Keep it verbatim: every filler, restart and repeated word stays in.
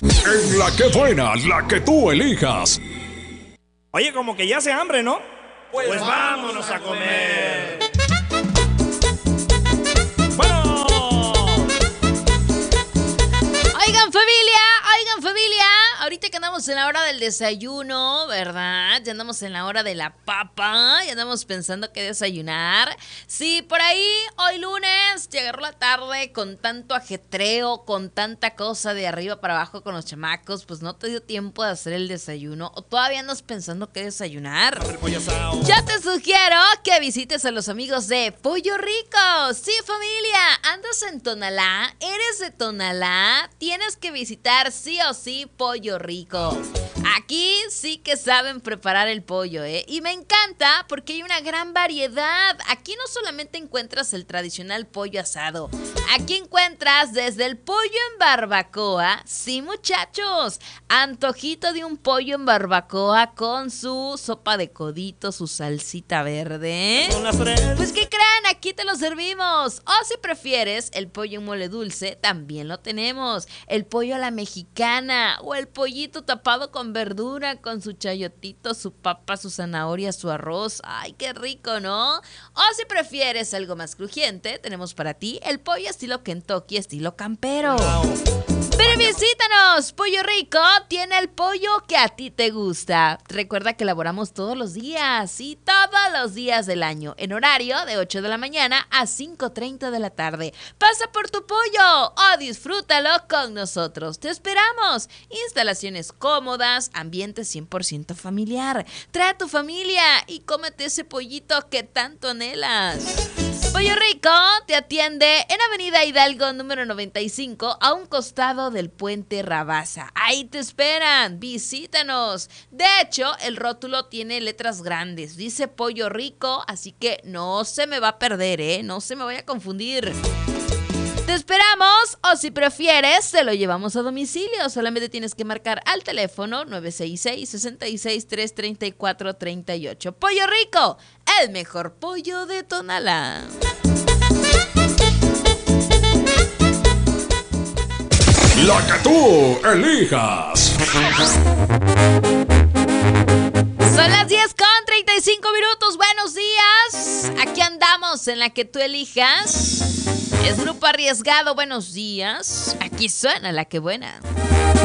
En la que buena, la que tú elijas. Oye, como que ya hace hambre, ¿no? Pues, pues vámonos a comer. ¡Bueno! Oigan, familia, oigan, familia. Ahorita que andamos en la hora del desayuno, ¿verdad? Ya andamos en la hora de la papa, ya andamos pensando qué desayunar. Sí, por ahí, hoy lunes, te agarró la tarde con tanto ajetreo, con tanta cosa de arriba para abajo con los chamacos, pues no te dio tiempo de hacer el desayuno o todavía andas pensando qué desayunar. Ya te sugiero que visites a los amigos de Pollo Rico. Sí, familia, andas en Tonalá, eres de Tonalá, tienes que visitar sí o sí Pollo Rico. Aquí sí que saben preparar el pollo, ¿eh? Y me encanta porque hay una gran variedad. Aquí no solamente encuentras el tradicional pollo asado. Aquí encuentras desde el pollo en barbacoa. Sí, muchachos. Antojito de un pollo en barbacoa con su sopa de codito, su salsita verde. Pues, ¿qué creen? Aquí te lo servimos. O si prefieres el pollo en mole dulce, también lo tenemos. El pollo a la mexicana o el pollito tapado con verdura, con su chayotito, su papa, su zanahoria, su arroz. ¡Ay, qué rico!, ¿no? O si prefieres algo más crujiente, tenemos para ti el pollo estilo Kentucky, estilo campero. Wow. Pero visítanos, Pollo Rico tiene el pollo que a ti te gusta. Recuerda que elaboramos todos los días, sí, todos los días del año, en horario de ocho de la mañana a cinco treinta de la tarde. Pasa por tu pollo o disfrútalo con nosotros. Te esperamos. Instalaciones cómodas, ambiente cien por ciento familiar. Trae a tu familia y cómete ese pollito que tanto anhelas. Pollo Rico te atiende en Avenida Hidalgo número noventa y cinco, a un costado del puente Rabasa. Ahí te esperan, visítanos. De hecho, el rótulo tiene letras grandes, dice Pollo Rico, así que no se me va a perder, ¿eh? No se me vaya a confundir. Te esperamos, o si prefieres, te lo llevamos a domicilio. Solamente tienes que marcar al teléfono nueve seis seis, seis seis tres, tres cuatro tres ocho. Pollo Rico, el mejor pollo de Tonalá. La que tú elijas. Son las diez con treinta y cinco minutos. Buenos días. Aquí andamos en la que tú elijas. Es Grupo Arriesgado. Buenos días. Aquí suena La que buena.